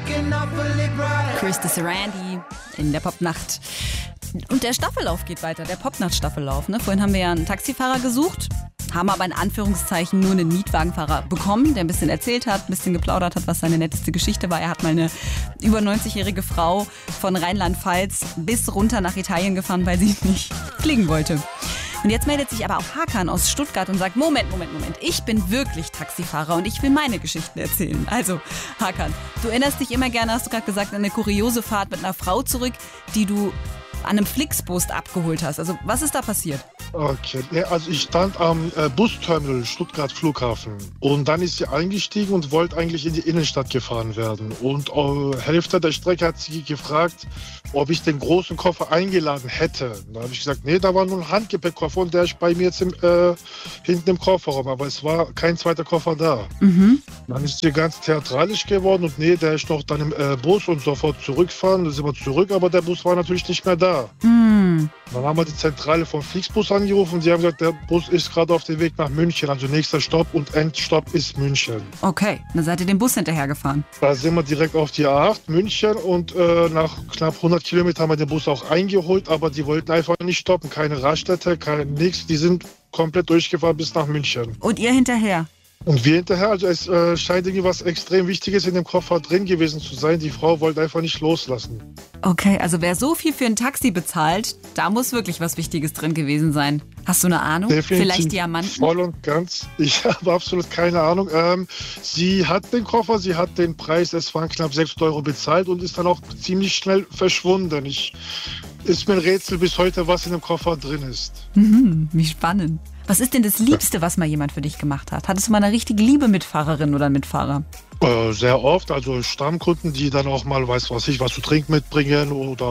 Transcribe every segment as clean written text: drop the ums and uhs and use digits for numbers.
Krista Sarandon in der Popnacht. Und der Staffellauf geht weiter, der Popnacht-Staffellauf. Ne? Vorhin haben wir ja einen Taxifahrer gesucht, haben aber in Anführungszeichen nur einen Mietwagenfahrer bekommen, der ein bisschen erzählt hat, ein bisschen geplaudert hat, was seine netteste Geschichte war. Er hat mal eine über 90-jährige Frau von Rheinland-Pfalz bis runter nach Italien gefahren, weil sie nicht fliegen wollte. Und jetzt meldet sich aber auch Hakan aus Stuttgart und sagt, Moment, ich bin wirklich Taxifahrer und ich will meine Geschichten erzählen. Also, Hakan, du erinnerst dich immer gerne, hast du gerade gesagt, an eine kuriose Fahrt mit einer Frau zurück, die du an einem Flixbus abgeholt hast. Also, was ist da passiert? Okay, also ich stand am Busterminal Stuttgart Flughafen und dann ist sie eingestiegen und wollte eigentlich in die Innenstadt gefahren werden. Und Hälfte der Strecke hat sie gefragt, ob ich den großen Koffer eingeladen hätte. Da habe ich gesagt, nee, da war nur ein Handgepäckkoffer und der ist bei mir jetzt hinten im Kofferraum, aber es war kein zweiter Koffer da. Mhm. Dann ist sie ganz theatralisch geworden und nee, der ist noch dann im Bus und sofort zurückfahren. Dann sind wir zurück, aber der Bus war natürlich nicht mehr da. Mhm. Dann haben wir die Zentrale vom Flixbus angerufen und sie haben gesagt, der Bus ist gerade auf dem Weg nach München. Also nächster Stopp und Endstopp ist München. Okay, dann seid ihr dem Bus hinterhergefahren. Da sind wir direkt auf die A8 München und nach knapp 100 Kilometern haben wir den Bus auch eingeholt, aber die wollten einfach nicht stoppen. Keine Raststätte, nichts. Die sind komplett durchgefahren bis nach München. Und ihr hinterher? Und wir hinterher, also es scheint irgendwie was extrem Wichtiges in dem Koffer drin gewesen zu sein. Die Frau wollte einfach nicht loslassen. Okay, also wer so viel für ein Taxi bezahlt, da muss wirklich was Wichtiges drin gewesen sein. Hast du eine Ahnung? Definitiv. Vielleicht Diamanten? Voll und ganz. Ich habe absolut keine Ahnung. Sie hat den Koffer, sie hat den Preis, es waren knapp 6 € bezahlt und ist dann auch ziemlich schnell verschwunden. Ist mir ein Rätsel bis heute, was in dem Koffer drin ist. Wie spannend. Was ist denn das Liebste, was mal jemand für dich gemacht hat? Hattest du mal eine richtige Liebe-Mitfahrerin oder einen Mitfahrer? Sehr oft, also Stammkunden, die dann auch mal, was zu trinken mitbringen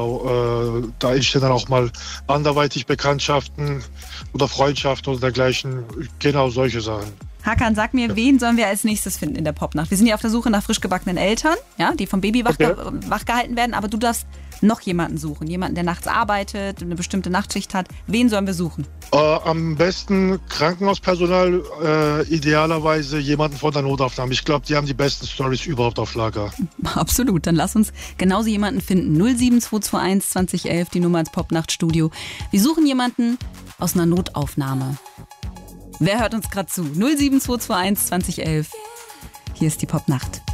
oder da entstehen dann auch mal anderweitig Bekanntschaften oder Freundschaften oder dergleichen, genau solche Sachen. Hakan, sag mir, wen sollen wir als nächstes finden in der Popnacht? Wir sind ja auf der Suche nach frisch gebackenen Eltern, ja, die vom Baby wachgehalten werden, aber du darfst noch jemanden suchen, jemanden, der nachts arbeitet, eine bestimmte Nachtschicht hat. Wen sollen wir suchen? Am besten Krankenhauspersonal, idealerweise jemanden von der Notaufnahme. Ich glaube, die haben die besten Storys überhaupt auf Lager. Absolut, dann lass uns genauso jemanden finden. 07221 2011, die Nummer ins Popnachtstudio. Wir suchen jemanden aus einer Notaufnahme. Wer hört uns gerade zu? 07221 2011. Hier ist die Popnacht.